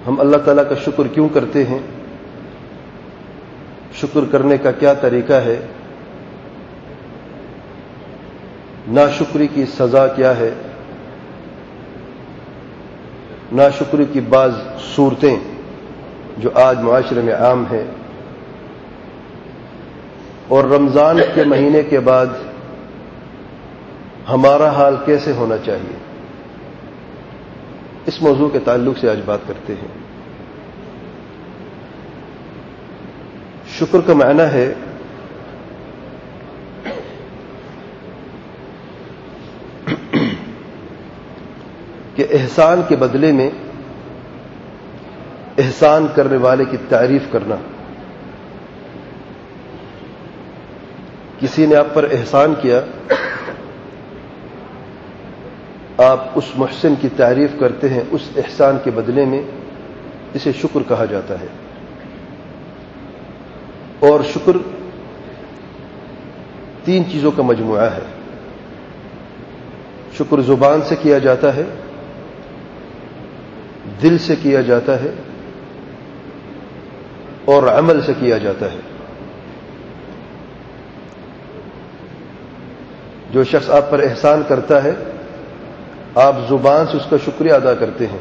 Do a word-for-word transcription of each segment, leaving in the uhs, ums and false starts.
ہم اللہ تعالیٰ کا شکر کیوں کرتے ہیں، شکر کرنے کا کیا طریقہ ہے، ناشکری کی سزا کیا ہے، ناشکری کی بعض صورتیں جو آج معاشرے میں عام ہیں، اور رمضان کے مہینے کے بعد ہمارا حال کیسے ہونا چاہیے، اس موضوع کے تعلق سے آج بات کرتے ہیں۔ شکر کا معنی ہے کہ احسان کے بدلے میں احسان کرنے والے کی تعریف کرنا۔ کسی نے آپ پر احسان کیا، آپ اس محسن کی تعریف کرتے ہیں، اس احسان کے بدلے میں، اسے شکر کہا جاتا ہے۔ اور شکر تین چیزوں کا مجموعہ ہے۔ شکر زبان سے کیا جاتا ہے، دل سے کیا جاتا ہے، اور عمل سے کیا جاتا ہے۔ جو شخص آپ پر احسان کرتا ہے، آپ زبان سے اس کا شکریہ ادا کرتے ہیں،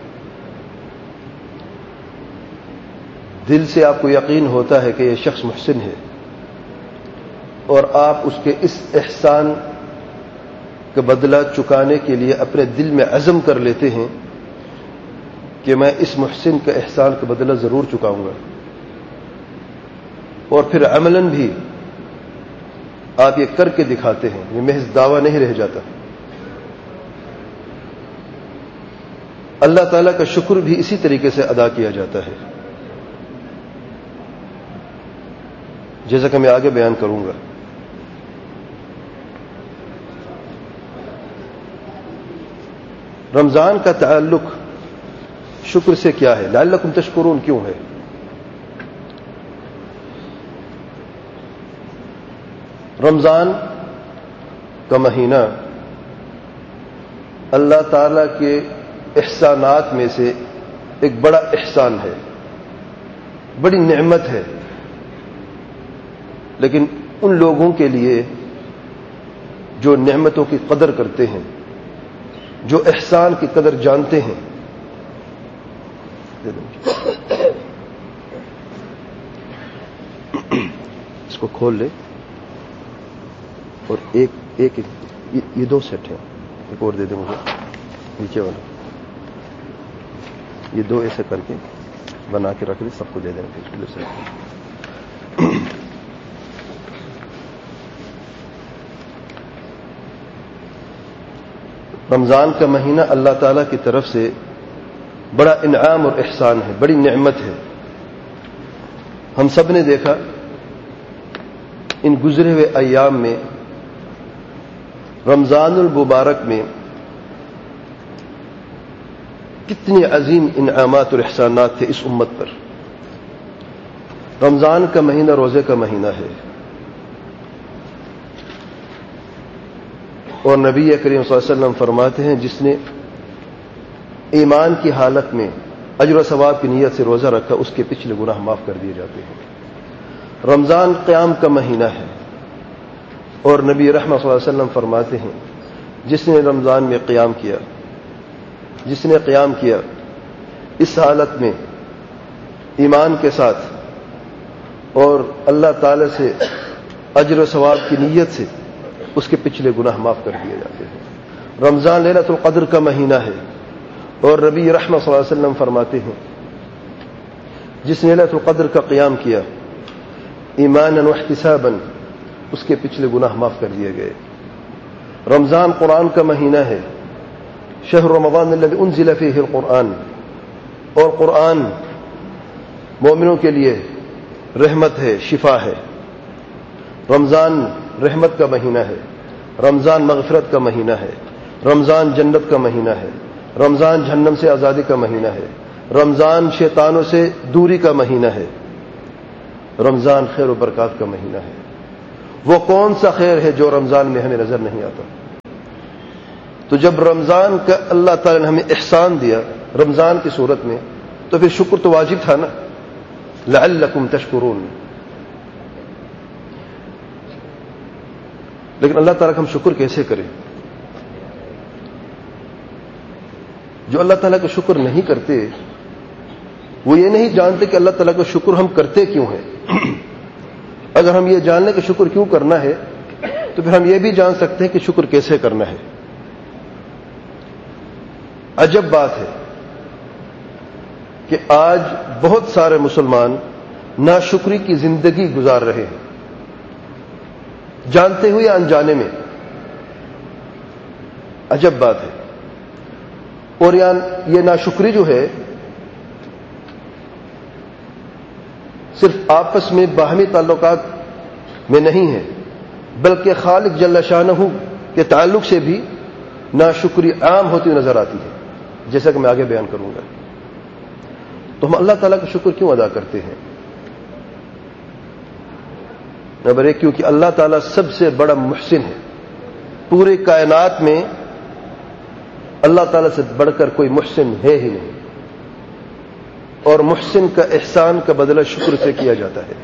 دل سے آپ کو یقین ہوتا ہے کہ یہ شخص محسن ہے، اور آپ اس کے اس احسان کا بدلہ چکانے کے لیے اپنے دل میں عزم کر لیتے ہیں کہ میں اس محسن کا احسان کا بدلہ ضرور چکاؤں گا۔ اور پھر عملاً بھی آپ یہ کر کے دکھاتے ہیں، یہ محض دعویٰ نہیں رہ جاتا۔ اللہ تعالیٰ کا شکر بھی اسی طریقے سے ادا کیا جاتا ہے، جیسا کہ میں آگے بیان کروں گا۔ رمضان کا تعلق شکر سے کیا ہے؟ لعلکم تشکرون کیوں ہے؟ رمضان کا مہینہ اللہ تعالی کے احسانات میں سے ایک بڑا احسان ہے، بڑی نعمت ہے، لیکن ان لوگوں کے لیے جو نعمتوں کی قدر کرتے ہیں، جو احسان کی قدر جانتے ہیں۔ اس کو کھول لے، اور ایک ایک یہ دو سیٹ ہیں، ایک اور دے دیں مجھے نیچے والا، یہ دو ایسے کر کے بنا کے رکھ دیں، سب کو دے دیں پھر۔ رمضان کا مہینہ اللہ تعالیٰ کی طرف سے بڑا انعام اور احسان ہے، بڑی نعمت ہے۔ ہم سب نے دیکھا ان گزرے ہوئے ایام میں، رمضان المبارک میں کتنی عظیم انعامات اور احسانات تھے اس امت پر۔ رمضان کا مہینہ روزے کا مہینہ ہے، اور نبی کریم صلی اللہ علیہ وسلم فرماتے ہیں جس نے ایمان کی حالت میں اجر و ثواب کی نیت سے روزہ رکھا، اس کے پچھلے گناہ معاف کر دیے جاتے ہیں۔ رمضان قیام کا مہینہ ہے، اور نبی رحمت صلی اللہ علیہ وسلم فرماتے ہیں جس نے رمضان میں قیام کیا، جس نے قیام کیا اس حالت میں ایمان کے ساتھ اور اللہ تعالی سے اجر و ثواب کی نیت سے، اس کے پچھلے گناہ معاف کر دیے جاتے ہیں۔ رمضان لیلۃ القدر کا مہینہ ہے، اور نبی رحمت صلی اللہ علیہ وسلم فرماتے ہیں جس نے لیلۃ القدر کا قیام کیا ایمانا واحتسابا، اس کے پچھلے گناہ معاف کر دیے گئے۔ رمضان قرآن کا مہینہ ہے، شہر رمضان الذی انزل فیہ القرآن، اور قرآن مومنوں کے لیے رحمت ہے، شفا ہے۔ رمضان رحمت کا مہینہ ہے، رمضان مغفرت کا مہینہ ہے، رمضان جنت کا مہینہ ہے، رمضان جہنم سے آزادی کا مہینہ ہے، رمضان شیطانوں سے دوری کا مہینہ ہے، رمضان خیر و برکات کا مہینہ ہے۔ وہ کون سا خیر ہے جو رمضان میں ہمیں نظر نہیں آتا؟ تو جب رمضان کا اللہ تعالی نے ہمیں احسان دیا رمضان کی صورت میں، تو پھر شکر تو واجب تھا نا، لعلکم تشکرون. لیکن اللہ تعالیٰ کا ہم شکر کیسے کریں؟ جو اللہ تعالیٰ کا شکر نہیں کرتے وہ یہ نہیں جانتے کہ اللہ تعالیٰ کا شکر ہم کرتے کیوں ہیں. اگر ہم یہ جان لیں کہ شکر کیوں کرنا ہے تو پھر ہم یہ بھی جان سکتے ہیں کہ شکر کیسے کرنا ہے. عجب بات ہے کہ آج بہت سارے مسلمان ناشکری کی زندگی گزار رہے ہیں، جانتے ہوئے یا انجانے میں. عجب بات ہے. اور یہ ناشکری جو ہے صرف آپس میں باہمی تعلقات میں نہیں ہے، بلکہ خالق جل شانہ کے تعلق سے بھی ناشکری عام ہوتی ہوئی نظر آتی ہے، جیسا کہ میں آگے بیان کروں گا. تو ہم اللہ تعالیٰ کا شکر کیوں ادا کرتے ہیں؟ نمبر ایک، کیونکہ اللہ تعالیٰ سب سے بڑا محسن ہے. پورے کائنات میں اللہ تعالیٰ سے بڑھ کر کوئی محسن ہے ہی نہیں، اور محسن کا احسان کا بدلہ شکر سے کیا جاتا ہے.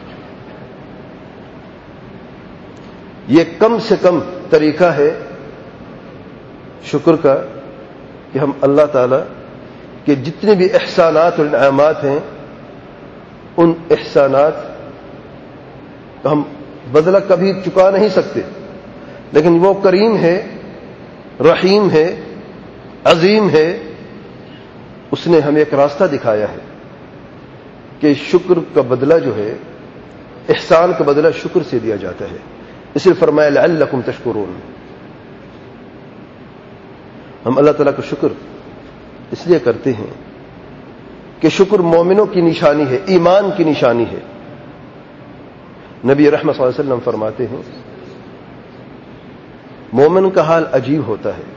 یہ کم سے کم طریقہ ہے شکر کا کہ ہم اللہ تعالیٰ کے جتنے بھی احسانات اور انعامات ہیں ان احسانات کا ہم بدلہ کبھی چکا نہیں سکتے، لیکن وہ کریم ہے، رحیم ہے، عظیم ہے. اس نے ہمیں ایک راستہ دکھایا ہے کہ شکر کا بدلہ جو ہے، احسان کا بدلہ شکر سے دیا جاتا ہے. اس لیے فرمایا لعلکم تشکرون. ہم اللہ تعالیٰ کا شکر اس لیے کرتے ہیں کہ شکر مومنوں کی نشانی ہے، ایمان کی نشانی ہے. نبی رحمت صلی اللہ علیہ وسلم فرماتے ہیں مومن کا حال عجیب ہوتا ہے.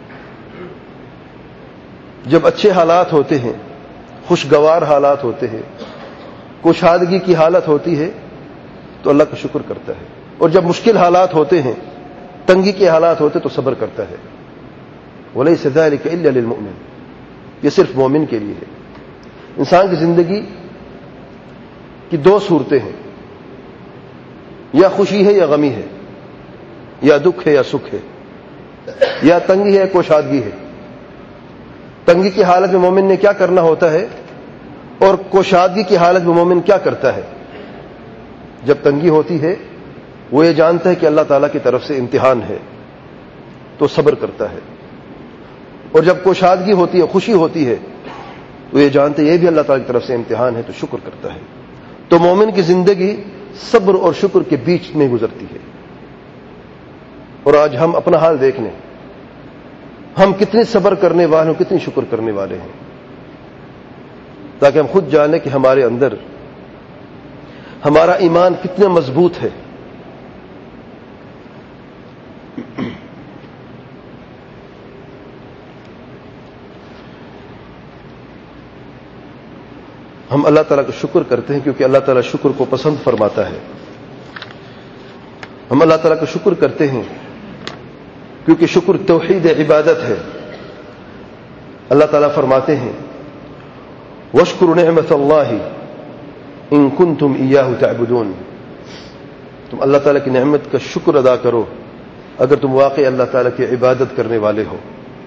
جب اچھے حالات ہوتے ہیں، خوشگوار حالات ہوتے ہیں، کشادگی کی حالت ہوتی ہے تو اللہ کا شکر کرتا ہے، اور جب مشکل حالات ہوتے ہیں، تنگی کے حالات ہوتے تو صبر کرتا ہے. وَلَيْسَ ذَلِكَ إِلَّا لِلْمُؤْمِنِ. یہ صرف مومن کے لیے ہے. انسان کی زندگی کی دو صورتیں ہیں، یا خوشی ہے یا غمی ہے، یا دکھ ہے یا سکھ ہے، یا تنگی ہے یا کوشادگی ہے. تنگی کی حالت میں مومن نے کیا کرنا ہوتا ہے، اور کوشادگی کی حالت میں مومن کیا کرتا ہے؟ جب تنگی ہوتی ہے وہ یہ جانتا ہے کہ اللہ تعالیٰ کی طرف سے امتحان ہے تو صبر کرتا ہے، اور جب کوشادگی ہوتی ہے، خوشی ہوتی ہے، وہ یہ جانتے یہ بھی اللہ تعالیٰ کی طرف سے امتحان ہے تو شکر کرتا ہے. تو مومن کی زندگی صبر اور شکر کے بیچ میں گزرتی ہے. اور آج ہم اپنا حال دیکھ لیں، ہم کتنے صبر کرنے والے ہیں، کتنی شکر کرنے والے ہیں، تاکہ ہم خود جانیں کہ ہمارے اندر ہمارا ایمان کتنا مضبوط ہے. ہم اللہ تعالیٰ کا شکر کرتے ہیں کیونکہ اللہ تعالیٰ شکر کو پسند فرماتا ہے. ہم اللہ تعالیٰ کا شکر کرتے ہیں کیونکہ شکر توحید عبادت ہے. اللہ تعالیٰ فرماتے ہیں وَاشْكُرُ نِعْمَةَ اللَّهِ إِن كُنتُمْ إِيَّاهُ تَعْبُدُونَ. تم اللہ تعالیٰ کی نعمت کا شکر ادا کرو اگر تم واقعی اللہ تعالیٰ کی عبادت کرنے والے ہو.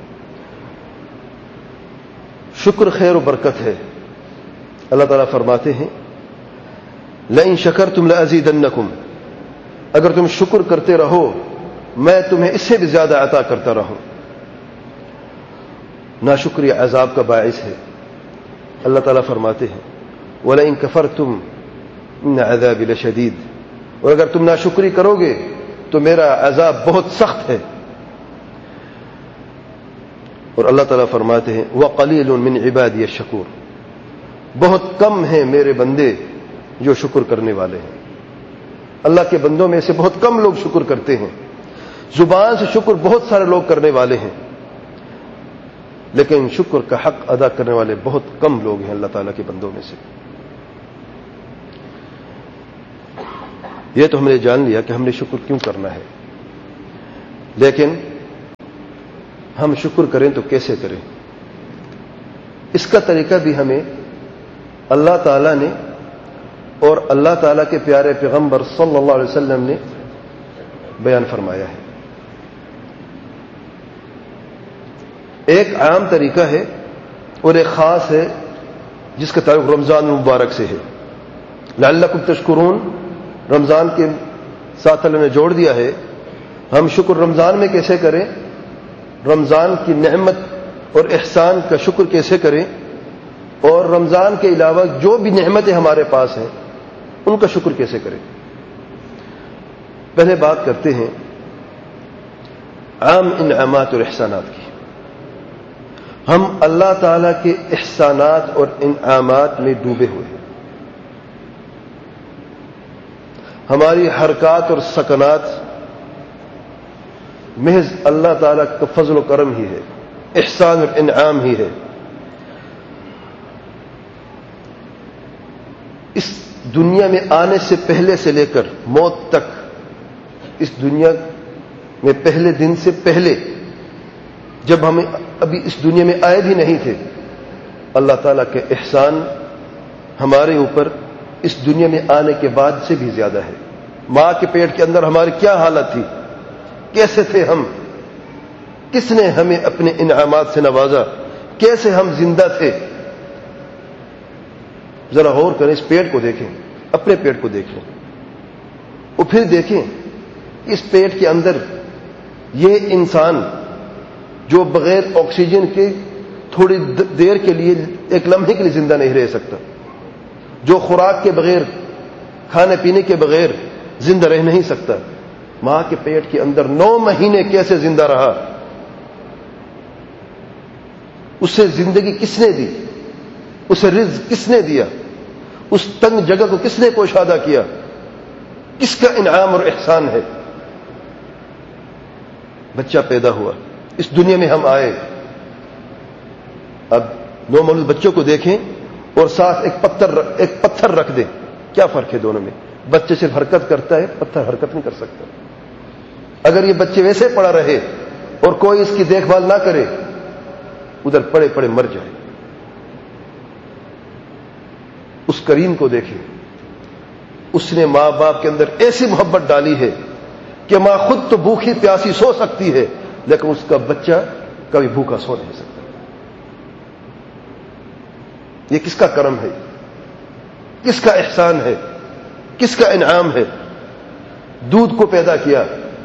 شکر خیر و برکت ہے. اللہ تعالیٰ فرماتے ہیں لَئِن شَكَرْتُمْ لَأَزِيدَنَّكُمْ. اگر تم شکر کرتے رہو میں تمہیں اس سے بھی زیادہ عطا کرتا رہوں. ناشکری عذاب کا باعث ہے. اللہ تعالیٰ فرماتے ہیں وَلَئِن كَفَرْتُمْ إِنَّ عَذَابِي لَشَدِيدٌ. اور اگر تم ناشکری کرو گے تو میرا عذاب بہت سخت ہے. اور اللہ تعالیٰ فرماتے ہیں وَقَلِيلٌ مِّنْ عِبَادِيَ الشَّكُورُ. بہت کم ہیں میرے بندے جو شکر کرنے والے ہیں. اللہ کے بندوں میں سے بہت کم لوگ شکر کرتے ہیں. زبان سے شکر بہت سارے لوگ کرنے والے ہیں، لیکن شکر کا حق ادا کرنے والے بہت کم لوگ ہیں اللہ تعالیٰ کے بندوں میں سے. یہ تو ہم نے جان لیا کہ ہم نے شکر کیوں کرنا ہے، لیکن ہم شکر کریں تو کیسے کریں، اس کا طریقہ بھی ہمیں اللہ تعالیٰ نے اور اللہ تعالیٰ کے پیارے پیغمبر صلی اللہ علیہ وسلم نے بیان فرمایا ہے. ایک عام طریقہ ہے اور ایک خاص ہے جس کا تعلق رمضان المبارک سے ہے. لعلکم تشکرون رمضان کے ساتھ اللہ نے جوڑ دیا ہے. ہم شکر رمضان میں کیسے کریں, رمضان کی نعمت اور احسان کا شکر کیسے کریں, اور رمضان کے علاوہ جو بھی نعمتیں ہمارے پاس ہیں ان کا شکر کیسے کریں. پہلے بات کرتے ہیں عام انعامات اور احسانات کی. ہم اللہ تعالی کے احسانات اور انعامات میں ڈوبے ہوئے ہیں. ہماری حرکات اور سکنات محض اللہ تعالی کا فضل و کرم ہی ہے, احسان اور انعام ہی ہے. اس دنیا میں آنے سے پہلے سے لے کر موت تک, اس دنیا میں پہلے دن سے پہلے جب ہمیں ابھی اس دنیا میں آئے بھی نہیں تھے, اللہ تعالیٰ کے احسان ہمارے اوپر اس دنیا میں آنے کے بعد سے بھی زیادہ ہے. ماں کے پیٹ کے اندر ہماری کیا حالت تھی, کیسے تھے ہم, کس نے ہمیں اپنے انعامات سے نوازا, کیسے ہم زندہ تھے. ذرا غور کریں, اس پیٹ کو دیکھیں, اپنے پیٹ کو دیکھیں, اور پھر دیکھیں اس پیٹ کے اندر یہ انسان جو بغیر آکسیجن کے تھوڑی دیر کے لیے, ایک لمحے کے لیے زندہ نہیں رہ سکتا, جو خوراک کے بغیر, کھانے پینے کے بغیر زندہ رہ نہیں سکتا, ماں کے پیٹ کے اندر نو مہینے کیسے زندہ رہا, اسے زندگی کس نے دی, اسے رزق کس نے دیا, اس تنگ جگہ کو کس نے کوشادہ کیا, کس کا انعام اور احسان ہے. بچہ پیدا ہوا, اس دنیا میں ہم آئے. اب نو مولود بچوں کو دیکھیں اور ساتھ ایک پتھر ایک پتھر رکھ دیں, کیا فرق ہے دونوں میں؟ بچے صرف حرکت کرتا ہے, پتھر حرکت نہیں کر سکتا. اگر یہ بچے ویسے پڑا رہے اور کوئی اس کی دیکھ بھال نہ کرے, ادھر پڑے پڑے مر جائے. اس کریم کو دیکھیں, اس نے ماں باپ کے اندر ایسی محبت ڈالی ہے کہ ماں خود تو بھوکی پیاسی سو سکتی ہے, لیکن اس کا بچہ کبھی بھوکا سو نہیں سکتا. یہ کس کا کرم ہے, کس کا احسان ہے, کس کا انعام ہے. دودھ کو پیدا کیا,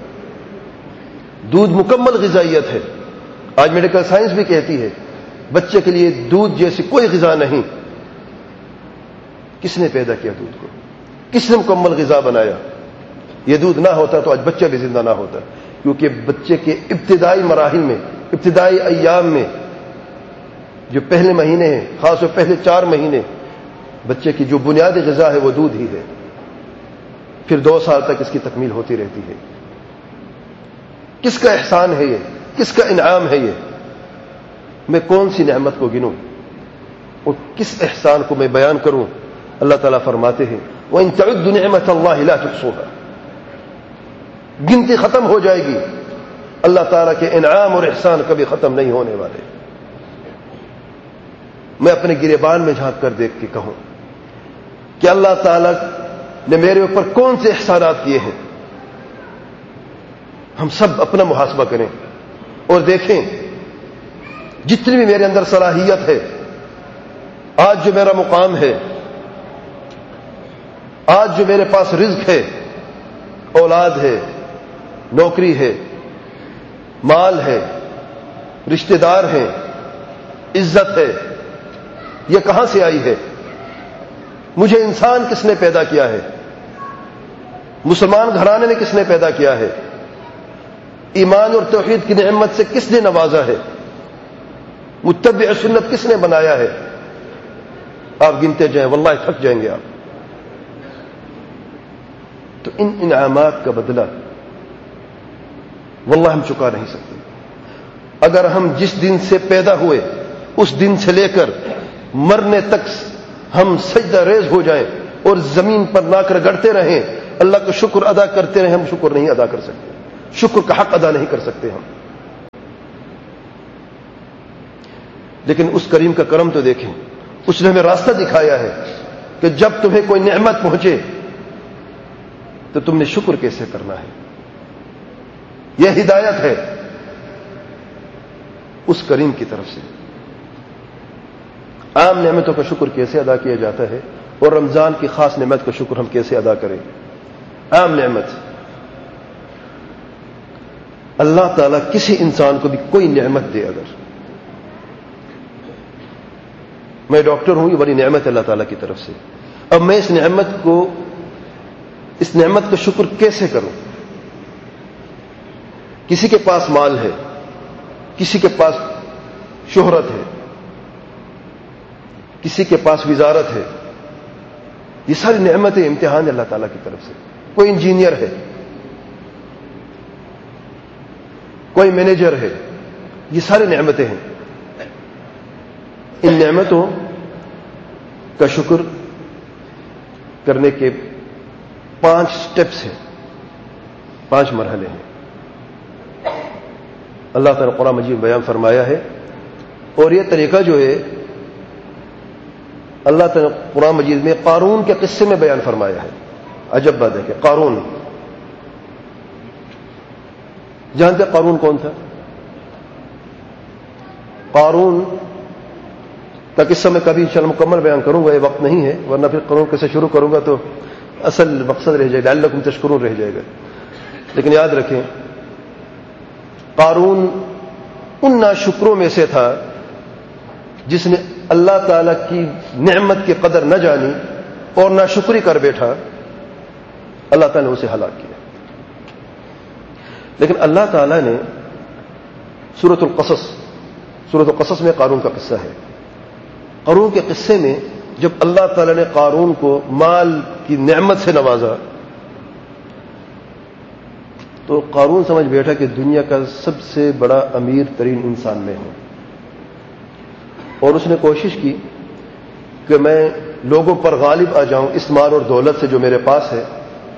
دودھ مکمل غذائیت ہے. آج میڈیکل سائنس بھی کہتی ہے بچے کے لیے دودھ جیسی کوئی غذا نہیں. کس نے پیدا کیا دودھ کو, کس نے مکمل غذا بنایا. یہ دودھ نہ ہوتا تو آج بچہ بھی زندہ نہ ہوتا, کیونکہ بچے کے ابتدائی مراحل میں, ابتدائی ایام میں, جو پہلے مہینے ہیں, خاص طور پہلے چار مہینے, بچے کی جو بنیادی غذا ہے وہ دودھ ہی ہے. پھر دو سال تک اس کی تکمیل ہوتی رہتی ہے. کس کا احسان ہے یہ, کس کا انعام ہے یہ؟ میں کون سی نعمت کو گنوں اور کس احسان کو میں بیان کروں؟ اللہ تعالیٰ فرماتے ہیں وَإِن تَعُدُّوا نِعْمَةَ اللَّهِ لَا تُحْصُوهَا. گنتی ختم ہو جائے گی, اللہ تعالیٰ کے انعام اور احسان کبھی ختم نہیں ہونے والے. میں اپنے گریبان میں جھانک کر دیکھ کے کہوں کہ اللہ تعالیٰ نے میرے اوپر کون سے احسانات کیے ہیں. ہم سب اپنا محاسبہ کریں اور دیکھیں جتنی بھی میرے اندر صلاحیت ہے, آج جو میرا مقام ہے, آج جو میرے پاس رزق ہے, اولاد ہے, نوکری ہے, مال ہے, رشتہ دار ہیں, عزت ہے, یہ کہاں سے آئی ہے؟ مجھے انسان کس نے پیدا کیا ہے؟ مسلمان گھرانے نے کس نے پیدا کیا ہے؟ ایمان اور توحید کی نعمت سے کس نے نوازا ہے؟ متبع سنت کس نے بنایا ہے؟ آپ گنتے جائیں, واللہ تھک جائیں گے آپ. تو ان انعامات کا بدلہ واللہ ہم چکا نہیں سکتے. اگر ہم جس دن سے پیدا ہوئے اس دن سے لے کر مرنے تک ہم سجدہ ریز ہو جائیں اور زمین پر لا کر گڑتے رہیں, اللہ کا شکر ادا کرتے رہیں, ہم شکر نہیں ادا کر سکتے, شکر کا حق ادا نہیں کر سکتے ہم. لیکن اس کریم کا کرم تو دیکھیں, اس نے ہمیں راستہ دکھایا ہے کہ جب تمہیں کوئی نعمت پہنچے تو تم نے شکر کیسے کرنا ہے. یہ ہدایت ہے اس کریم کی طرف سے. عام نعمتوں کا شکر کیسے ادا کیا جاتا ہے اور رمضان کی خاص نعمت کا شکر ہم کیسے ادا کریں. عام نعمت، اللہ تعالیٰ کسی انسان کو بھی کوئی نعمت دے، اگر میں ڈاکٹر ہوں، یہ بڑی نعمت ہے اللہ تعالیٰ کی طرف سے. اب میں اس نعمت کو اس نعمت کا شکر کیسے کروں؟ کسی کے پاس مال ہے، کسی کے پاس شہرت ہے، کسی کے پاس وزارت ہے، یہ ساری نعمتیں امتحان ہے اللہ تعالیٰ کی طرف سے. کوئی انجینئر ہے، کوئی مینیجر ہے، یہ ساری نعمتیں ہیں. ان نعمتوں کا شکر کرنے کے پانچ سٹیپس ہیں، پانچ مرحلے ہیں. اللہ تعالیٰ قرآن مجید میں بیان فرمایا ہے، اور یہ طریقہ جو ہے اللہ تعالیٰ قرآن مجید میں قارون کے قصے میں بیان فرمایا ہے. عجب بات ہے کہ قارون، جانتے قارون کون تھا؟ قارون کا قصہ میں کبھی انشاءاللہ مکمل بیان کروں گا، یہ وقت نہیں ہے، ورنہ پھر قارون کیسے شروع کروں گا تو اصل مقصد رہ جائے گا، لعلکم تشکرون رہ جائے گا. لیکن یاد رکھیں قارون ان ناشکروں میں سے تھا جس نے اللہ تعالی کی نعمت کی قدر نہ جانی اور ناشکری کر بیٹھا. اللہ تعالی نے اسے ہلاک کیا. لیکن اللہ تعالی نے سورۃ القصص سورۃ القصص میں قارون کا قصہ ہے. قارون کے قصے میں جب اللہ تعالی نے قارون کو مال کی نعمت سے نوازا تو قارون سمجھ بیٹھا کہ دنیا کا سب سے بڑا امیر ترین انسان میں ہوں، اور اس نے کوشش کی کہ میں لوگوں پر غالب آ جاؤں اس مال اور دولت سے جو میرے پاس ہے،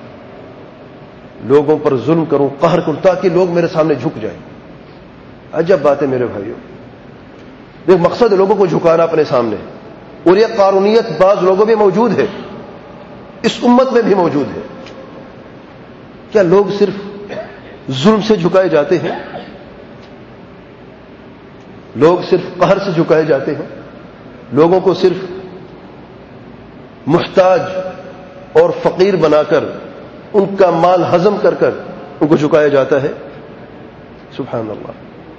لوگوں پر ظلم کروں، قہر کروں، تاکہ لوگ میرے سامنے جھک جائیں. عجب بات ہے میرے بھائیوں، دیکھ مقصد ہے لوگوں کو جھکانا اپنے سامنے، اور یہ قارونیت بعض لوگوں میں موجود ہے، اس امت میں بھی موجود ہے. کیا لوگ صرف ظلم سے جھکائے جاتے ہیں؟ لوگ صرف قہر سے جھکائے جاتے ہیں؟ لوگوں کو صرف محتاج اور فقیر بنا کر ان کا مال ہضم کر کر ان کو جھکایا جاتا ہے؟ سبحان اللہ.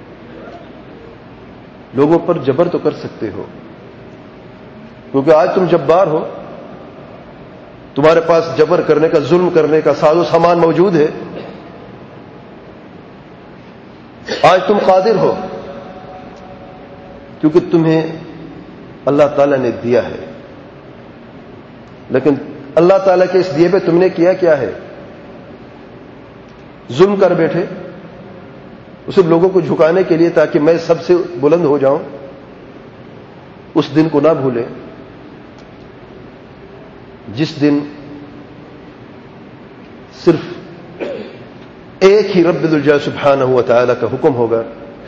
لوگوں پر جبر تو کر سکتے ہو، کیونکہ آج تم جبار ہو، تمہارے پاس جبر کرنے کا، ظلم کرنے کا ساز و سامان موجود ہے. آج تم قادر ہو کیونکہ تمہیں اللہ تعالیٰ نے دیا ہے. لیکن اللہ تعالیٰ کے اس دیے پہ تم نے کیا کیا ہے؟ ظلم کر بیٹھے اسے لوگوں کو جھکانے کے لیے تاکہ میں سب سے بلند ہو جاؤں. اس دن کو نہ بھولیں جس دن صرف ایک ہی رب الجلال سبحانہ و تعالی کا حکم ہوگا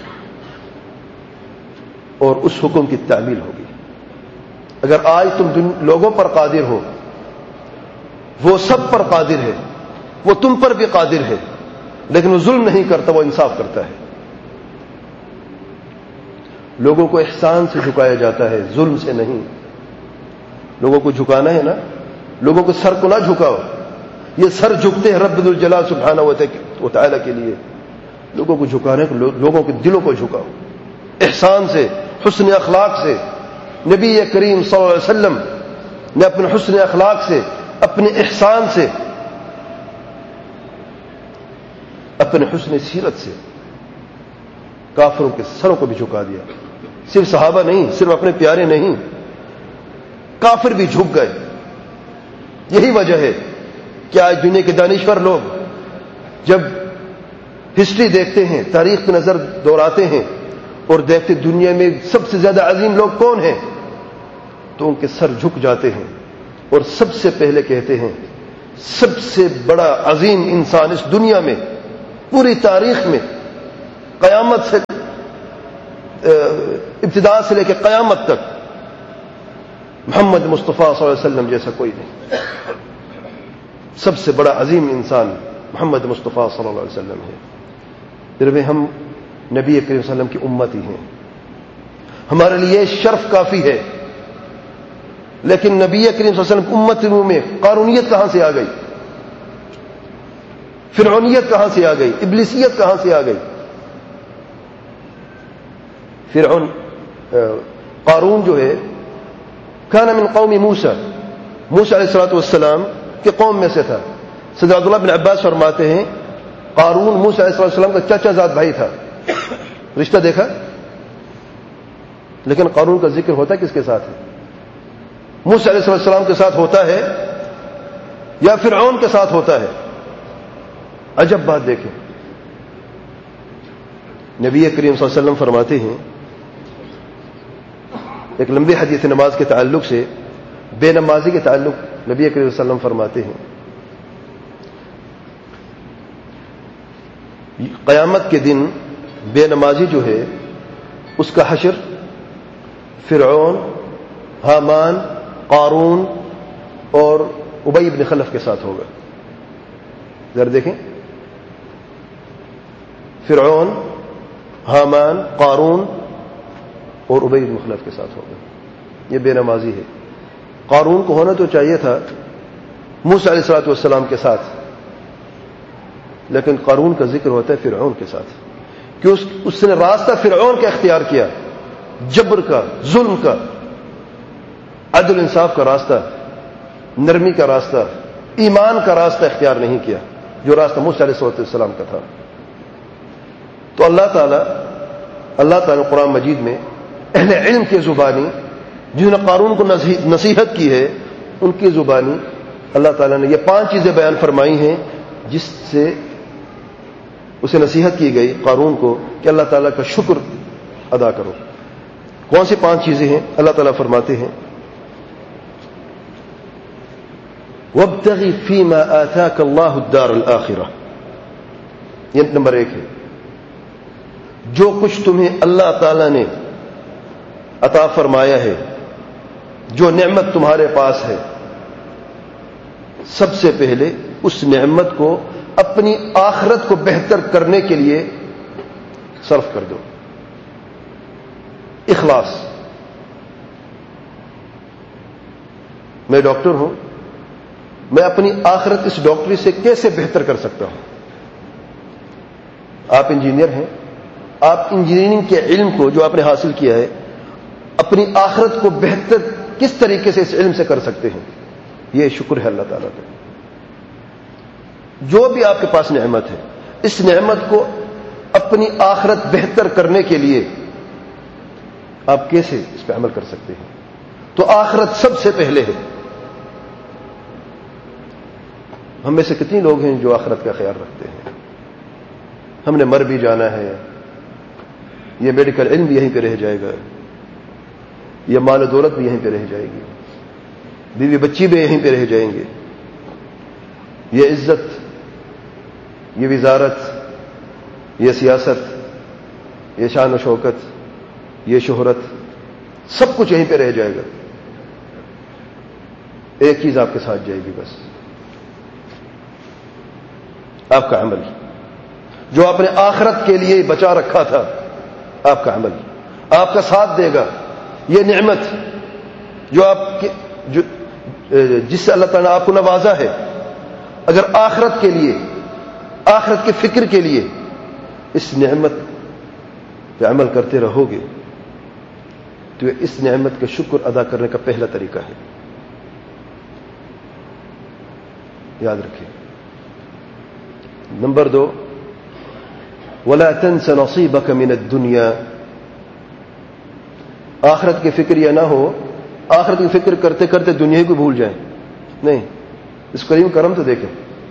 اور اس حکم کی تعمیل ہوگی. اگر آج تم لوگوں پر قادر ہو، وہ سب پر قادر ہے، وہ تم پر بھی قادر ہے، لیکن وہ ظلم نہیں کرتا، وہ انصاف کرتا ہے. لوگوں کو احسان سے جھکایا جاتا ہے، ظلم سے نہیں. لوگوں کو جھکانا ہے نا، لوگوں کو سر کو نہ جھکاؤ. یہ سر جھکتے ہیں رب الجلال سبحانہ و تعالی کے لیے. لوگوں کو جھکانے کو، لوگوں کے دلوں کو جھکاؤ احسان سے، حسن اخلاق سے. نبی کریم صلی اللہ علیہ وسلم نے اپنے حسن اخلاق سے، اپنے احسان سے، اپنے حسن سیرت سے کافروں کے سروں کو بھی جھکا دیا. صرف صحابہ نہیں، صرف اپنے پیارے نہیں، کافر بھی جھک گئے. یہی وجہ ہے کہ آج دنیا کے دانشور لوگ جب ہسٹری دیکھتے ہیں، تاریخ کی نظر دوڑاتے ہیں اور دیکھتے دنیا میں سب سے زیادہ عظیم لوگ کون ہیں، تو ان کے سر جھک جاتے ہیں اور سب سے پہلے کہتے ہیں سب سے بڑا عظیم انسان اس دنیا میں، پوری تاریخ میں، قیامت سے ابتدا سے لے کے قیامت تک محمد مصطفیٰ صلی اللہ علیہ وسلم جیسا کوئی نہیں. سب سے بڑا عظیم انسان محمد مصطفیٰ صلی اللہ علیہ وسلم ہے. پھر ہم نبی کریم صلی اللہ علیہ وسلم کی امت ہی ہیں. ہمارے لیے شرف کافی ہے. لیکن نبی کریم صلی اللہ علیہ وسلم کی امت کے منہ میں قارونیت کہاں سے آ گئی؟ فرعونیت کہاں سے آ گئی؟ ابلیسیت کہاں سے آ گئی؟ فرعون قارون جو ہے کان من قوم موسیٰ، موسیٰ علیہ الصلوۃ والسلام کے قوم میں سے تھا. سید عبداللہ بن عباس فرماتے ہیں قارون موسیٰ علیہ السلام کا چچا زاد بھائی تھا. رشتہ دیکھا؟ لیکن قارون کا ذکر ہوتا کس کے ساتھ ہے؟ موسیٰ علیہ السلام کے ساتھ ہوتا ہے یا فرعون کے ساتھ ہوتا ہے؟ عجب بات دیکھیں. نبی کریم صلی اللہ علیہ وسلم فرماتے ہیں ایک لمبی حدیث نماز کے تعلق سے، بے نمازی کے تعلق نبی کریم صلی اللہ علیہ وسلم فرماتے ہیں قیامت کے دن بے نمازی جو ہے اس کا حشر فرعون، حامان، قارون اور ابی بن خلف کے ساتھ ہوگا. ذرا دیکھیں، فرعون، حامان، قارون اور ابی بن خلف کے ساتھ ہوگا. یہ بے نمازی ہے. قارون کو ہونا تو چاہیے تھا موسیٰ علیہ الصلوۃ والسلام کے ساتھ، لیکن قارون کا ذکر ہوتا ہے فرعون کے ساتھ، کہ اس, اس نے راستہ فرعون کا اختیار کیا، جبر کا، ظلم کا، عدل انصاف کا راستہ، نرمی کا راستہ، ایمان کا راستہ اختیار نہیں کیا جو راستہ موسیٰ علیہ السلام کا تھا. تو اللہ تعالیٰ اللہ تعالیٰ نے قرآن مجید میں اہل علم کی زبانی جنہوں نے قارون کو نصیحت کی ہے ان کی زبانی اللہ تعالیٰ نے یہ پانچ چیزیں بیان فرمائی ہیں جس سے اسے نصیحت کی گئی قارون کو کہ اللہ تعالیٰ کا شکر ادا کرو. کون سی پانچ چیزیں ہیں؟ اللہ تعالیٰ فرماتے ہیں وَابْتَغِ فِي مَا آتَاكَ اللَّهُ الدَّارَ الْآخِرَةَ. یہ نمبر ایک ہے. جو کچھ تمہیں اللہ تعالیٰ نے عطا فرمایا ہے، جو نعمت تمہارے پاس ہے، سب سے پہلے اس نعمت کو اپنی آخرت کو بہتر کرنے کے لیے صرف کر دو. اخلاص. میں ڈاکٹر ہوں، میں اپنی آخرت اس ڈاکٹری سے کیسے بہتر کر سکتا ہوں؟ آپ انجینئر ہیں، آپ انجینئرنگ کے علم کو جو آپ نے حاصل کیا ہے اپنی آخرت کو بہتر کس طریقے سے اس علم سے کر سکتے ہیں؟ یہ شکر ہے اللہ تعالیٰ کا. جو بھی آپ کے پاس نعمت ہے اس نعمت کو اپنی آخرت بہتر کرنے کے لیے آپ کیسے اس پہ عمل کر سکتے ہیں؟ تو آخرت سب سے پہلے ہے. ہم میں سے کتنے لوگ ہیں جو آخرت کا خیال رکھتے ہیں؟ ہم نے مر بھی جانا ہے، یہ میڈیکل علم بھی یہیں پہ رہ جائے گا، یہ مال و دولت بھی یہیں پہ رہ جائے گی، بیوی بچی بھی یہیں پہ رہ جائیں گے، یہ عزت، یہ وزارت، یہ سیاست، یہ شان و شوکت، یہ شہرت، سب کچھ یہیں پہ رہ جائے گا. ایک چیز آپ کے ساتھ جائے گی، بس آپ کا عمل جو آپ نے آخرت کے لیے بچا رکھا تھا. آپ کا عمل آپ کا ساتھ دے گا. یہ نعمت جو آپ کے جو جس سے اللہ تعالیٰ نے آپ کو نوازا ہے، اگر آخرت کے لیے، آخرت کے فکر کے لیے اس نعمت پہ عمل کرتے رہو گے تو اس نعمت کا شکر ادا کرنے کا پہلا طریقہ ہے. یاد رکھیں. نمبر دو، وَلَا تَنْسَ نَصِيبَكَ مِنَ الدُّنْيَا. آخرت کی فکر یہ نہ ہو آخرت کی فکر کرتے کرتے دنیا کو بھول جائیں. نہیں، اس کریم کرم تو دیکھیں،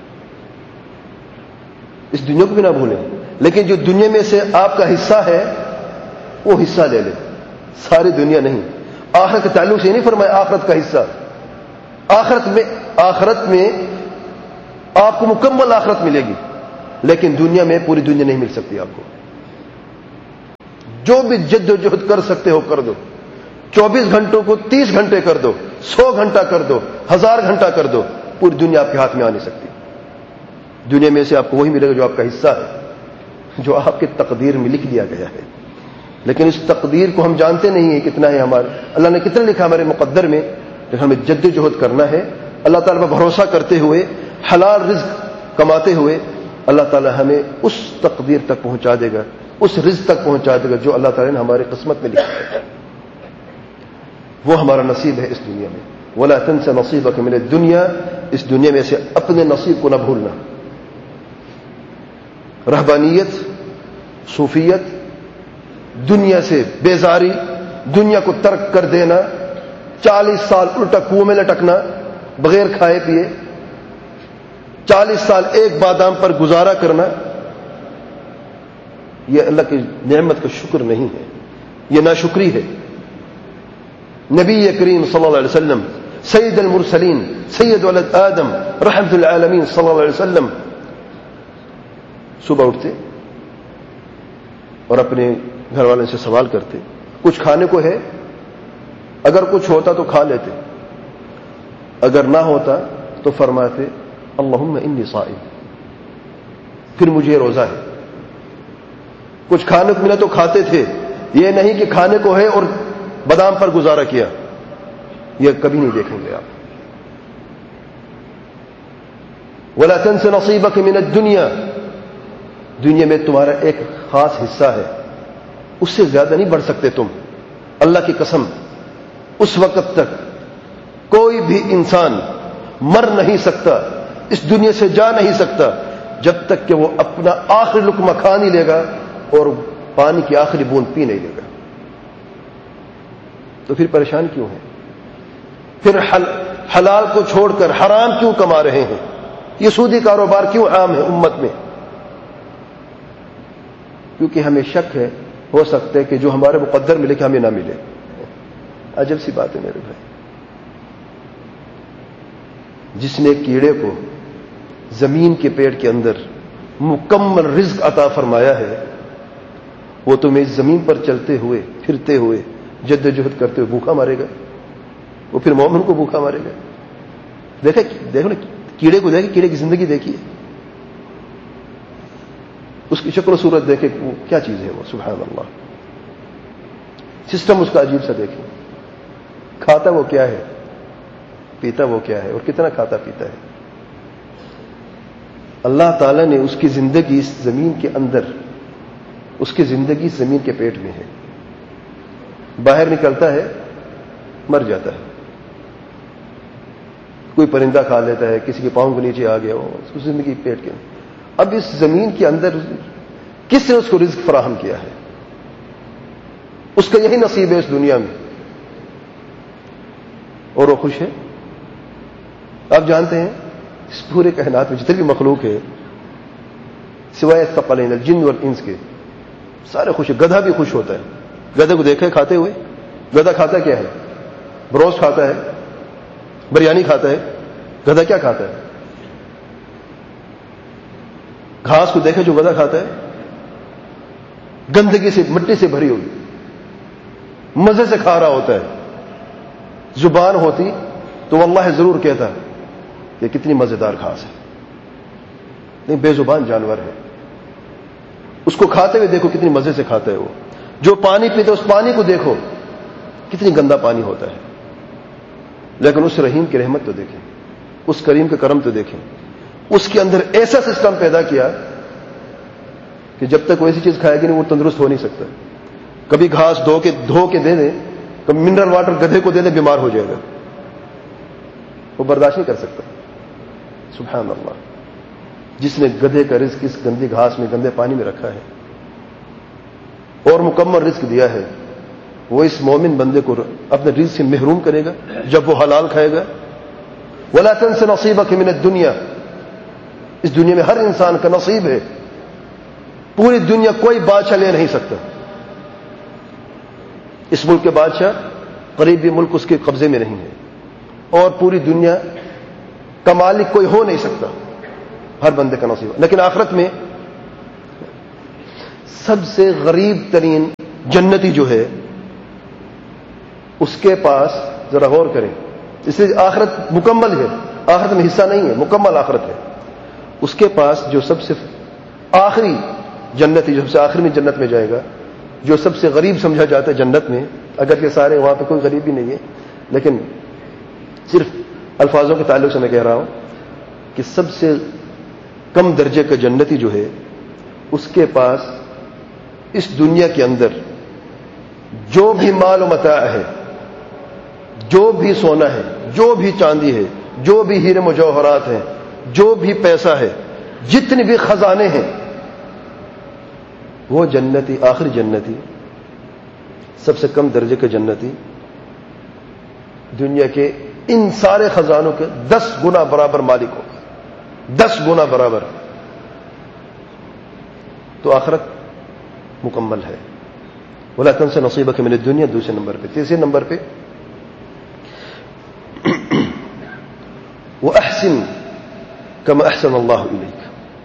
اس دنیا کو بھی نہ بھولیں، لیکن جو دنیا میں سے آپ کا حصہ ہے وہ حصہ لے لیں. ساری دنیا نہیں. آخرت کے تعلق سے نہیں فرمایا آخرت کا حصہ. آخرت میں آخرت میں آپ کو مکمل آخرت ملے گی، لیکن دنیا میں پوری دنیا نہیں مل سکتی آپ کو. جو بھی جد و جہد کر سکتے ہو کر دو، چوبیس گھنٹوں کو تیس گھنٹے کر دو، سو گھنٹہ کر دو، ہزار گھنٹہ کر دو، پوری دنیا آپ کے ہاتھ میں آ نہیں سکتی. دنیا میں سے آپ کو وہی ملے گا جو آپ کا حصہ ہے، جو آپ کی تقدیر میں لکھ دیا گیا ہے. لیکن اس تقدیر کو ہم جانتے نہیں ہیں کتنا ہے ہمارے، اللہ نے کتنا لکھا ہمارے مقدر میں. لیکن ہمیں جد و جہد کرنا ہے، اللہ تعالیٰ پر بھروسہ کرتے ہوئے، حلال رزق کماتے ہوئے. اللہ تعالیٰ ہمیں اس تقدیر تک پہنچا دے گا، اس رزق تک پہنچا دے گا جو اللہ تعالیٰ نے ہماری قسمت میں لکھا ہے. وہ ہمارا نصیب ہے اس دنیا میں. وَلَا تَنْسَ نَصِيبَكَ مِنَ الدُّنْيَا، اس دنیا میں سے اپنے نصیب کو نہ بھولنا. رہبانیت، صوفیت، دنیا سے بیزاری، دنیا کو ترک کر دینا، چالیس سال الٹا کنویں میں لٹکنا بغیر کھائے پیے، چالیس سال ایک بادام پر گزارا کرنا، یہ اللہ کی نعمت کا شکر نہیں ہے، یہ ناشکری ہے. نبی کریم صلی اللہ علیہ وسلم، سید المرسلین، سید ولد آدم، رحمت العالمین صلی اللہ علیہ وسلم صبح اٹھتے اور اپنے گھر والوں سے سوال کرتے کچھ کھانے کو ہے؟ اگر کچھ ہوتا تو کھا لیتے، اگر نہ ہوتا تو فرماتے اللہم انی صائم، پھر مجھے روزہ ہے. کچھ کھانے کو ملا تو کھاتے تھے، یہ نہیں کہ کھانے کو ہے اور بادام پر گزارا کیا، یہ کبھی نہیں دیکھیں گے آپ. وَلَا تَنْسَ نَصِيبَكَ مِنَ الدُّنْيَا، دنیا میں تمہارا ایک خاص حصہ ہے، اس سے زیادہ نہیں بڑھ سکتے تم. اللہ کی قسم، اس وقت تک کوئی بھی انسان مر نہیں سکتا، اس دنیا سے جا نہیں سکتا جب تک کہ وہ اپنا آخری لقمہ کھا نہیں لے گا اور پانی کی آخری بوند پی نہیں لے گا. تو پھر پریشان کیوں ہیں؟ پھر حل حلال کو چھوڑ کر حرام کیوں کما رہے ہیں؟ یہ سودی کاروبار کیوں عام ہے امت میں؟ کیونکہ ہمیں شک ہے، ہو سکتا ہے کہ جو ہمارے مقدر ملے کہ ہمیں نہ ملے. عجب سی بات ہے میرے بھائی. جس نے کیڑے کو زمین کے پیڑ کے اندر مکمل رزق عطا فرمایا ہے، وہ تمہیں اس زمین پر چلتے ہوئے پھرتے ہوئے جد و جہد کرتے ہوئے بھوکا مارے گا؟ وہ پھر مومن کو بھوکا مارے گا؟ دیکھیں دیکھو نا کیڑے کو، دیکھیں کیڑے کی زندگی دیکھیے، اس کی شکل و صورت دیکھیں وہ کیا چیز ہے، وہ سبحان اللہ. سسٹم اس کا عجیب سا دیکھیں. کھاتا وہ کیا ہے، پیتا وہ کیا ہے، اور کتنا کھاتا پیتا ہے. اللہ تعالیٰ نے اس کی زندگی اس زمین کے اندر، اس کی زندگی زمین کے پیٹ میں ہے. باہر نکلتا ہے مر جاتا ہے، کوئی پرندہ کھا لیتا ہے، کسی کے پاؤں کے نیچے آ گیا ہو، اس کی زندگی پیٹ کے اندر. اب اس زمین کے اندر کس نے اس کو رزق فراہم کیا ہے؟ اس کا یہی نصیب ہے اس دنیا میں، اور وہ خوش ہے. آپ جانتے ہیں اس پورے کائنات میں جتنے بھی مخلوق ہے سوائے ثقلین الجن والانس کے، سارے خوش ہیں. گدھا بھی خوش ہوتا ہے. گدھے کو دیکھا ہے کھاتے ہوئے؟ گدھا کھاتا کیا ہے؟ بروسٹ کھاتا ہے، بریانی کھاتا ہے. گدھا کیا کھاتا ہے؟ گھاس کو دیکھے جو گدھا کھاتا ہے، گندگی سے، مٹی سے بھری ہوئی، مزے سے کھا رہا ہوتا ہے. زبان ہوتی تو واللہ ضرور کہتا کہ کتنی مزیدار گھاس ہے، نہیں بے زبان جانور ہے. اس کو کھاتے ہوئے دیکھو کتنی مزے سے کھاتا ہے. وہ جو پانی پیتا ہے اس پانی کو دیکھو کتنی گندا پانی ہوتا ہے. لیکن اس رحیم کی رحمت تو دیکھیں، اس کریم کا کرم تو دیکھیں. اس کے اندر ایسا سسٹم پیدا کیا کہ جب تک وہ ایسی چیز کھائے گی نہیں وہ تندرست ہو نہیں سکتا. کبھی گھاس دھو کے دھو کے دے دیں، کبھی منرل واٹر گدھے کو دے دیں، بیمار ہو جائے گا، وہ برداشت نہیں کر سکتا. سبحان اللہ. جس نے گدھے کا رزق اس گندی گھاس میں، گندے پانی میں رکھا ہے اور مکمل رزق دیا ہے، وہ اس مومن بندے کو اپنے رزق سے محروم کرے گا جب وہ حلال کھائے گا. وَلَا تَنْسَ نَصِيبَكَ مِنَ الدُّنْيَا، اس دنیا میں ہر انسان کا نصیب ہے. پوری دنیا کوئی بادشاہ لے نہیں سکتا. اس ملک کے بادشاہ قریب بھی ملک اس کے قبضے میں نہیں ہے، اور پوری دنیا کا مالک کوئی ہو نہیں سکتا. ہر بندے کا نصیب. لیکن آخرت میں سب سے غریب ترین جنتی جو ہے اس کے پاس، ذرا غور کریں، اس لیے آخرت مکمل ہے، آخرت میں حصہ نہیں ہے، مکمل آخرت ہے. اس کے پاس جو سب سے آخری جنتی، جو سب سے آخری میں جنت میں جائے گا، جو سب سے غریب سمجھا جاتا ہے جنت میں، اگر یہ سارے وہاں پہ کوئی غریب بھی نہیں ہے، لیکن صرف الفاظوں کے تعلق سے میں کہہ رہا ہوں کہ سب سے کم درجے کا جنتی جو ہے، اس کے پاس اس دنیا کے اندر جو بھی مال و متاع ہے، جو بھی سونا ہے، جو بھی چاندی ہے، جو بھی ہیرے مجوہرات ہیں، جو بھی پیسہ ہے، جتنے بھی خزانے ہیں، وہ جنتی، آخری جنتی، سب سے کم درجے کے جنتی، دنیا کے ان سارے خزانوں کے دس گنا برابر مالک ہوگا، دس گنا برابر. تو آخرت مکمل ہے. وَلَا تَنْسَ نَصِيبَكَ مِنَ الدُّنْيَا دوسرے نمبر پہ. تیسرے نمبر پہ وَأَحْسِنْ كَمَا أَحْسَنَ اللَّهُ إِلَيْكَ.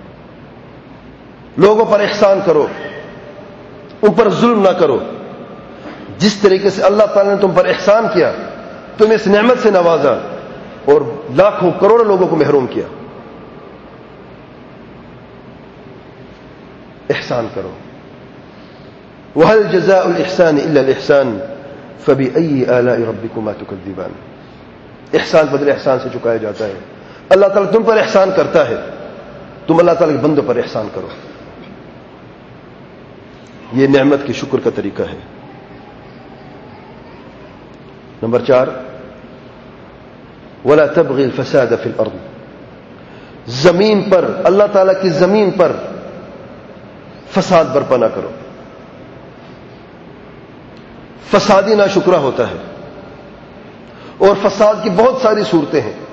لوگوں پر احسان کرو، ان پر ظلم نہ کرو. جس طریقے سے اللہ تعالیٰ نے تم پر احسان کیا، تمہیں اس نعمت سے نوازا اور لاکھوں کروڑوں لوگوں کو محروم کیا. احسان کرو. وَهَلْ جَزَاءُ الْإِحْسَانِ إِلَّا الْإِحْسَانِ فَبِأَيِّ آلَاءِ رَبِّكُمَا تُكَذِّبَانِ. احسان بدل احسان سے چکایا جاتا ہے. اللہ تعالیٰ تم پر احسان کرتا ہے، تم اللہ تعالیٰ کے بندوں پر احسان کرو. یہ نعمت کی شکر کا طریقہ ہے. نمبر چار، وَلَا تَبْغِ الْفَسَادَ فِي الْأَرْضِ. زمین پر، اللہ تعالیٰ کی زمین پر فساد برپا نہ کرو. فسادی ناشکرا ہوتا ہے، اور فساد کی بہت ساری صورتیں ہیں.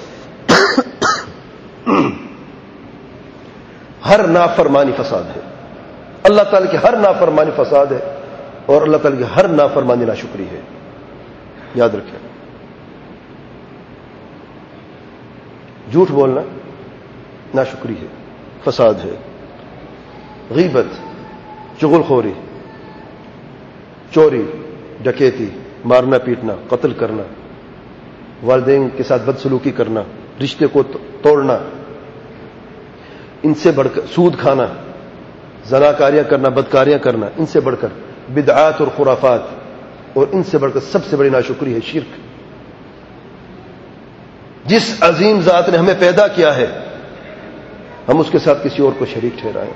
ہر نافرمانی فساد ہے. اللہ تعالیٰ کی ہر نافرمانی فساد ہے، اور اللہ تعالیٰ کی ہر نافرمانی ناشکری ہے. یاد رکھیں. جھوٹ بولنا ناشکری ہے، فساد ہے. غیبت، چغل خوری، چوری، ڈکیتی، مارنا پیٹنا، قتل کرنا، والدین کے ساتھ بدسلوکی کرنا، رشتے کو توڑنا، ان سے بڑھ کر سود کھانا، زناکاریاں کرنا، بدکاریاں کرنا، ان سے بڑھ کر بدعات اور خرافات، اور ان سے بڑھ کر سب سے بڑی ناشکری ہے شرک. جس عظیم ذات نے ہمیں پیدا کیا ہے، ہم اس کے ساتھ کسی اور کو شریک ٹھہرائیں.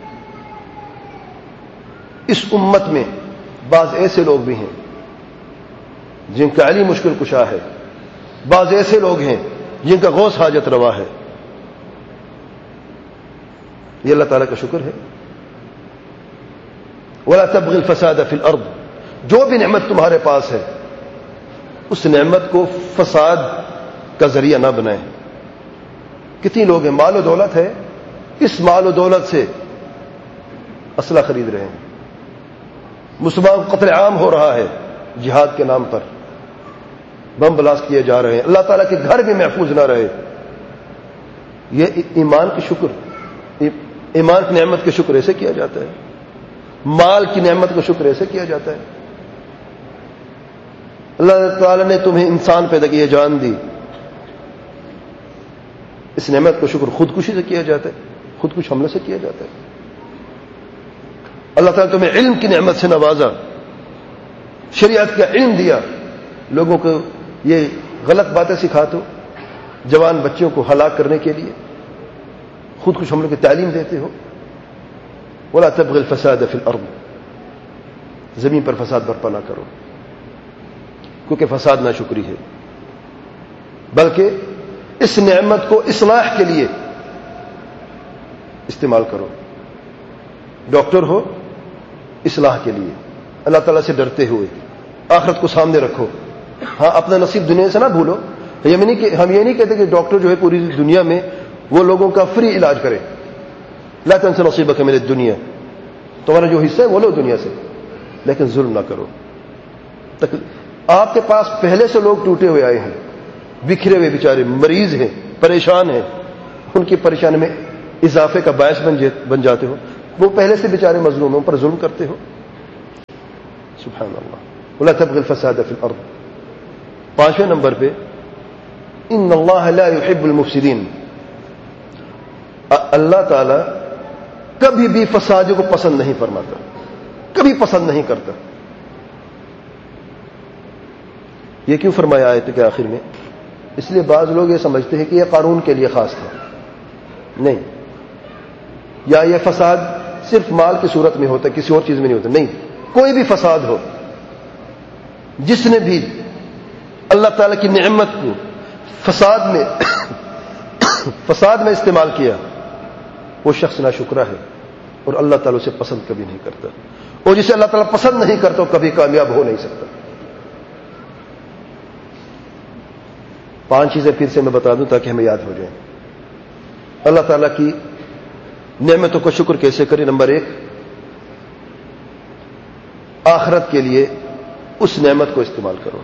اس امت میں بعض ایسے لوگ بھی ہیں جن کا علی مشکل کشا ہے، بعض ایسے لوگ ہیں جن کا غوث حاجت روا ہے. یہ اللہ تعالیٰ کا شکر ہے. وَلَا تَبْغِ الْفَسَادَ فِي الْأَرْضِ. جو بھی نعمت تمہارے پاس ہے، اس نعمت کو فساد کا ذریعہ نہ بنائیں. کتنی لوگ ہیں، مال و دولت ہے، اس مال و دولت سے اسلحہ خرید رہے ہیں، مسلمان قتل عام ہو رہا ہے جہاد کے نام پر، بم بلاسٹ کیے جا رہے ہیں، اللہ تعالیٰ کے گھر بھی محفوظ نہ رہے. یہ ایمان کی شکر، ایمان کی نعمت کے شکر ایسے کیا جاتا ہے، مال کی نعمت کا شکر ایسے کیا جاتا ہے. اللہ تعالیٰ نے تمہیں انسان پیدا کیا، جان دی، اس نعمت کا شکر خودکشی سے کیا جاتا ہے، خودکش حملے سے کیا جاتا ہے. اللہ تعالیٰ تمہیں علم کی نعمت سے نوازا، شریعت کا علم دیا، لوگوں کو یہ غلط باتیں سکھاتے ہو، جوان بچوں کو ہلاک کرنے کے لیے خودکش حملوں کی تعلیم دیتے ہو. وَلَا تَبْغِ الْفَسَادَ فِي الْأَرْضِ. زمین پر فساد برپا نہ کرو، کیونکہ فساد ناشکری ہے. بلکہ اس نعمت کو اصلاح کے لیے استعمال کرو. ڈاکٹر ہو، اصلاح کے لیے، اللہ تعالیٰ سے ڈرتے ہوئے، آخرت کو سامنے رکھو. ہاں، اپنا نصیب دنیا سے نہ بھولو. ہم یہ نہیں کہتے کہ ڈاکٹر جو ہے پوری دنیا میں وہ لوگوں کا فری علاج کرے. لا تنس نصیبک من الدنیا، تمہارا جو حصہ ہے وہ لو دنیا سے، لیکن ظلم نہ کرو. آپ کے پاس پہلے سے لوگ ٹوٹے ہوئے آئے ہیں، بکھرے ہوئے بیچارے، مریض ہیں، پریشان ہیں، ان کی پریشانی میں اضافے کا باعث بن جاتے ہو. وہ پہلے سے بیچارے مظلوم ہیں، ان پر ظلم کرتے ہو. سبحان اللہ. ولا تبغي الفساد في الارض. پانچویں نمبر پہ ان اللہ لا يحب المفسدین، اللہ تعالی کبھی بھی فسادیوں کو پسند نہیں فرماتا، کبھی پسند نہیں کرتا. یہ کیوں فرمایا آیت کے آخر میں؟ اس لیے بعض لوگ یہ سمجھتے ہیں کہ یہ قانون کے لیے خاص تھا. نہیں، یا یہ فساد صرف مال کی صورت میں ہوتا ہے، کسی اور چیز میں نہیں ہوتا. نہیں، کوئی بھی فساد ہو، جس نے بھی اللہ تعالی کی نعمت کو فساد میں فساد میں استعمال کیا، وہ شخص ناشکرا ہے اور اللہ تعالی اسے پسند کبھی نہیں کرتا، اور جسے اللہ تعالی پسند نہیں کرتا وہ کبھی کامیاب ہو نہیں سکتا. پانچ چیزیں پھر سے میں بتا دوں تاکہ ہمیں یاد ہو جائیں. اللہ تعالیٰ کی نعمتوں کو شکر کیسے کریں؟ نمبر ایک، آخرت کے لیے اس نعمت کو استعمال کرو.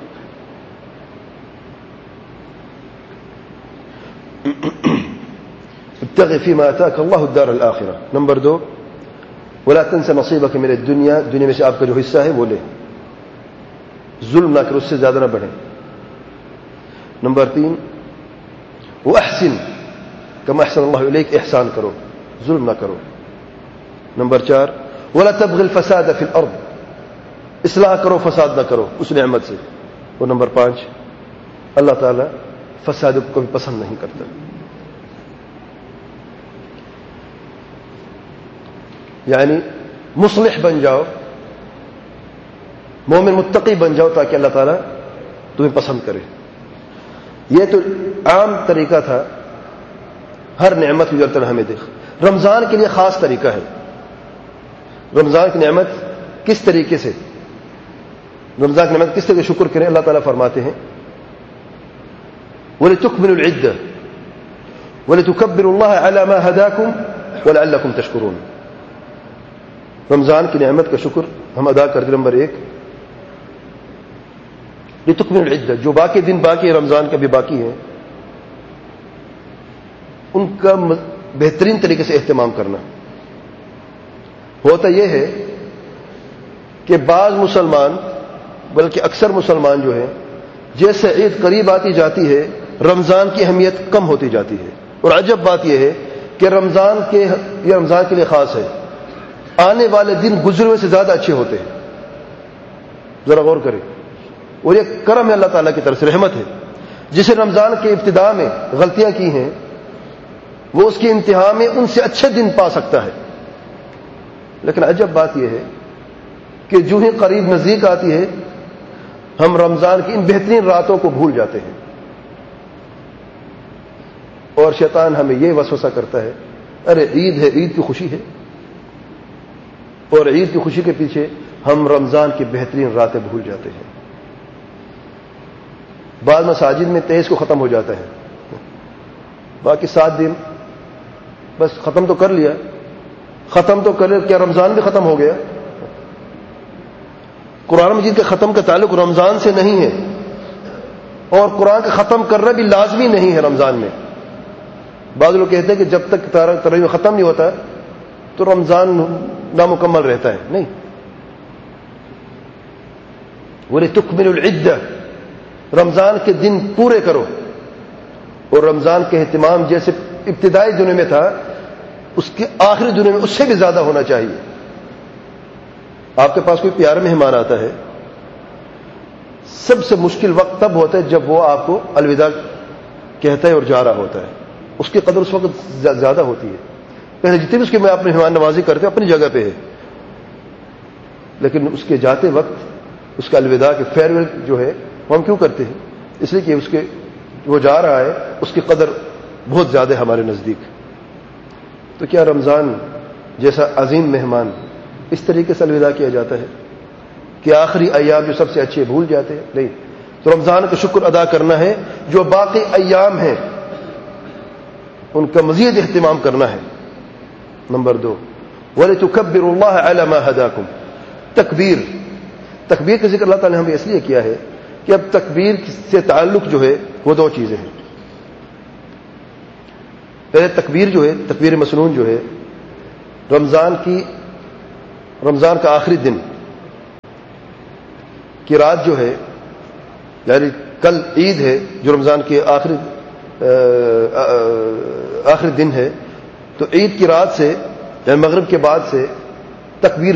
ابتغ فيما آتاك الله الدار الآخرة. نمبر دو، ولا تنس نصيبك من الدنيا، دنیا میں سے آپ کا جو حصہ ہے وہ لے، ظلم نہ کرو، اس سے زیادہ نہ بڑھیں. نمبر تین، وأحسن كما أحسن الله إليك، احسان کرو، ظلم نہ کرو. نمبر چار، ولا تبغي الفساد في الأرض، اصلاح کرو، فساد نہ کرو اس نعمت سے. اور نمبر پانچ، اللہ تعالی فساد کو کبھی پسند نہیں کرتا. یعنی مصلح بن جاؤ، مومن متقی بن جاؤ تاکہ اللہ تعالیٰ تمہیں پسند کرے. یہ تو عام طریقہ تھا، ہر نعمت کی طرح ہمیں دیکھ. رمضان کے لیے خاص طریقہ ہے. رمضان کی نعمت کس طریقے سے رمضان کی نعمت کس طریقے سے شکر کریں؟ اللہ تعالیٰ فرماتے ہیں وَلِتُكْمِلُوا الْعِدَّةَ وَلِتُكَبِّرُوا اللَّهَ عَلَى مَا هَدَاكُمْ وَلَعَلَّكُمْ تَشْكُرُونَ. رمضان کی نعمت کا شکر ہم ادا کرتے. نمبر ایک، لِتُكْمِلُوا الْعِدَّةَ، جو باقی دن باقی ہے، رمضان کا بھی باقی ہے، ان کا بہترین طریقے سے اہتمام کرنا. ہوتا یہ ہے کہ بعض مسلمان، بلکہ اکثر مسلمان جو ہیں، جیسے عید قریب آتی جاتی ہے رمضان کی اہمیت کم ہوتی جاتی ہے. اور عجب بات یہ ہے کہ رمضان کے یہ رمضان کے لیے خاص ہے، آنے والے دن گزرے ہوئے سے زیادہ اچھے ہوتے ہیں. ذرا غور کریں. اور یہ کرم ہے اللہ تعالیٰ کی طرف سے، رحمت ہے. جسے رمضان کے ابتدا میں غلطیاں کی ہیں، وہ اس کی انتہا میں ان سے اچھے دن پا سکتا ہے. لیکن عجب بات یہ ہے کہ جو ہی قریب نزدیک آتی ہے، ہم رمضان کی ان بہترین راتوں کو بھول جاتے ہیں. اور شیطان ہمیں یہ وسوسہ کرتا ہے، ارے عید ہے، عید کی خوشی ہے، اور عید کی خوشی کے پیچھے ہم رمضان کی بہترین راتیں بھول جاتے ہیں. بعض مساجد میں تیئیس کو ختم ہو جاتا ہے، باقی سات دن بس ختم تو کر لیا. ختم تو کر لیا، کیا رمضان بھی ختم ہو گیا؟ قرآن مجید کے ختم کا تعلق رمضان سے نہیں ہے، اور قرآن کا ختم کرنا بھی لازمی نہیں ہے رمضان میں. بعض لوگ کہتے ہیں کہ جب تک تراویح ختم نہیں ہوتا تو رمضان نامکمل رہتا ہے. نہیں، وَلِتُكْمِلُوا الْعِدَّةَ، رمضان کے دن پورے کرو. اور رمضان کے اہتمام جیسے ابتدائی دنوں میں تھا، اس کے آخری دنوں میں اس سے بھی زیادہ ہونا چاہیے. آپ کے پاس کوئی پیارا مہمان آتا ہے، سب سے مشکل وقت تب ہوتا ہے جب وہ آپ کو الوداع کہتا ہے اور جا رہا ہوتا ہے. اس کی قدر اس وقت زیادہ ہوتی ہے. پہلے جتنے بھی اس کے میں اپنے مہمان نوازی کرتے اپنی جگہ پہ ہے، لیکن اس کے جاتے وقت اس کا الوداع کے فیئر ویل جو ہے وہ ہم کیوں کرتے ہیں؟ اس لیے کہ اس کے وہ جا رہا ہے، اس کی قدر بہت زیادہ ہے ہمارے نزدیک. تو کیا رمضان جیسا عظیم مہمان اس طریقے سے الوداع کیا جاتا ہے کہ آخری ایام جو سب سے اچھے بھول جاتے ہیں؟ نہیں. تو رمضان کا شکر ادا کرنا ہے، جو باقی ایام ہیں ان کا مزید اہتمام کرنا ہے. نمبر دو، وَلِتُكَبِّرُوا اللَّهَ عَلَى مَا هَدَاكُمْ. تکبیر تکبیر کا ذکر اللہ تعالی نے ہمیں اس لیے کیا ہے کہ اب تکبیر سے تعلق جو ہے وہ دو چیزیں ہیں. پہلے تکبیر جو ہے، تکبیر مسنون جو ہے، رمضان کی رمضان کا آخری دن کی رات جو ہے، یعنی کل عید ہے جو رمضان کے آخری آخری دن ہے، تو عید کی رات سے یعنی مغرب کے بعد سے تکبیر